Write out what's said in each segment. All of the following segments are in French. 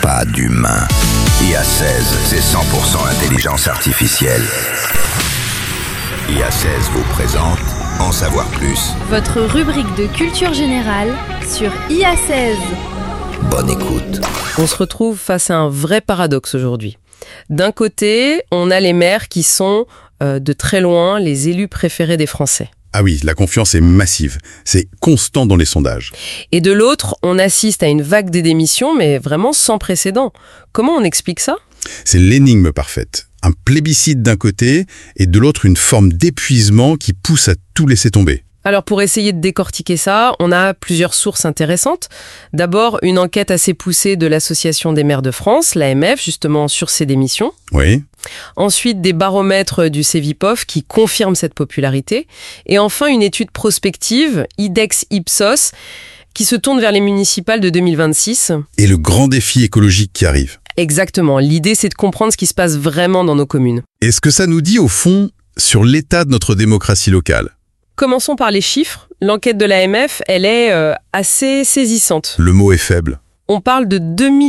pas d'humain. IA16, c'est 100% intelligence artificielle. IA16 vous présente En savoir plus. Votre rubrique de culture générale sur IA16. Bonne écoute. On se retrouve face à un vrai paradoxe aujourd'hui. D'un côté, on a les maires qui sont, de très loin, les élus préférés des Français. Ah oui, la confiance est massive. C'est constant dans les sondages. Et de l'autre, on assiste à une vague des démissions, mais vraiment sans précédent. Comment on explique ça ? C'est l'énigme parfaite. Un plébiscite d'un côté et de l'autre une forme d'épuisement qui pousse à tout laisser tomber. Alors pour essayer de décortiquer ça, on a plusieurs sources intéressantes. D'abord, une enquête assez poussée de l'Association des maires de France, l'AMF, justement sur ces démissions. Oui. Ensuite, des baromètres du Cevipof qui confirment cette popularité. Et enfin, une étude prospective, IDEX-Ipsos, qui se tourne vers les municipales de 2026. Et le grand défi écologique qui arrive. Exactement. L'idée, c'est de comprendre ce qui se passe vraiment dans nos communes. Et ce que ça nous dit, au fond, sur l'état de notre démocratie locale. Commençons par les chiffres. L'enquête de l'AMF, elle est assez saisissante. Le mot est faible. On parle de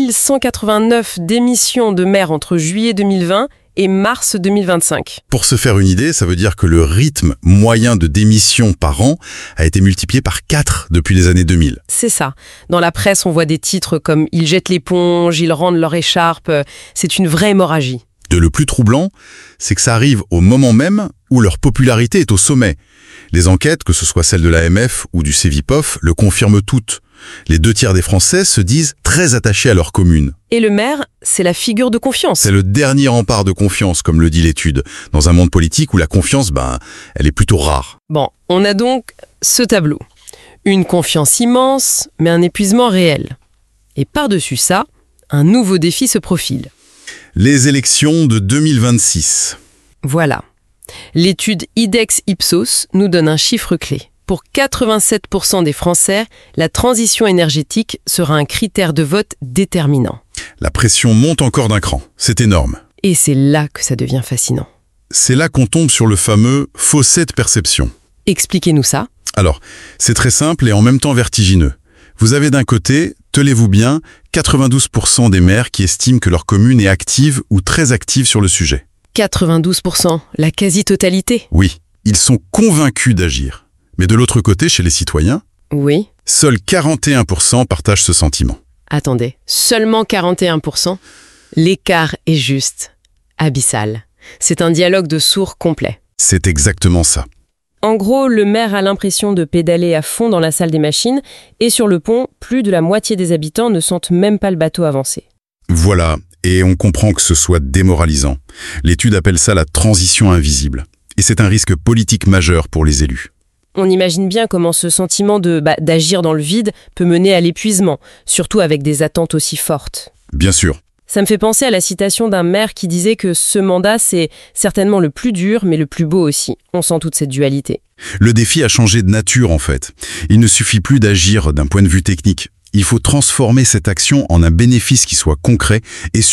2189 démissions de maires entre juillet 2020 et mars 2025. Pour se faire une idée, ça veut dire que le rythme moyen de démission par an a été multiplié par 4 depuis les années 2000. C'est ça. Dans la presse, on voit des titres comme « Ils jettent l'éponge »,« Ils rendent leur écharpe ». C'est une vraie hémorragie. Le plus troublant, c'est que ça arrive au moment même où leur popularité est au sommet. Les enquêtes, que ce soit celles de l'AMF ou du Cevipof, le confirment toutes. Les 2/3 des Français se disent très attachés à leur commune. Et le maire, c'est la figure de confiance. C'est le dernier rempart de confiance, comme le dit l'étude, dans un monde politique où la confiance, elle est plutôt rare. Bon, on a donc ce tableau. Une confiance immense, mais un épuisement réel. Et par-dessus ça, un nouveau défi se profile. Les élections de 2026. Voilà. L'étude IDEX-Ipsos nous donne un chiffre clé. Pour 87% des Français, la transition énergétique sera un critère de vote déterminant. La pression monte encore d'un cran. C'est énorme. Et c'est là que ça devient fascinant. C'est là qu'on tombe sur le fameux fossé de perception. Expliquez-nous ça. Alors, c'est très simple et en même temps vertigineux. Vous avez d'un côté, tenez-vous bien, 92% des maires qui estiment que leur commune est active ou très active sur le sujet. 92%, la quasi-totalité. Oui, ils sont convaincus d'agir. Mais de l'autre côté, chez les citoyens, oui. Seuls 41% partagent ce sentiment. Attendez, seulement 41%? L'écart est juste abyssal. C'est un dialogue de sourds complet. C'est exactement ça. En gros, le maire a l'impression de pédaler à fond dans la salle des machines et sur le pont, plus de la moitié des habitants ne sentent même pas le bateau avancer. Voilà, et on comprend que ce soit démoralisant. L'étude appelle ça la transition invisible. Et c'est un risque politique majeur pour les élus. On imagine bien comment ce sentiment d'agir dans le vide peut mener à l'épuisement, surtout avec des attentes aussi fortes. Bien sûr. Ça me fait penser à la citation d'un maire qui disait que ce mandat, c'est certainement le plus dur, mais le plus beau aussi. On sent toute cette dualité. Le défi a changé de nature, en fait. Il ne suffit plus d'agir d'un point de vue technique. Il faut transformer cette action en un bénéfice qui soit concret et